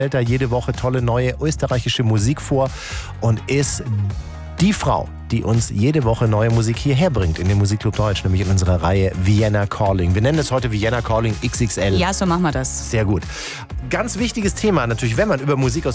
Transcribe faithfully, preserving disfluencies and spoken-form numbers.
stellt da jede Woche tolle neue österreichische Musik vor und ist die Frau, die uns jede Woche neue Musik hierher bringt in den Musikclub Deutsch, nämlich in unserer Reihe Vienna Calling. Wir nennen es heute Vienna Calling X X L. Ja, so machen wir das. Sehr gut. Ganz wichtiges Thema natürlich, wenn man über Musik aus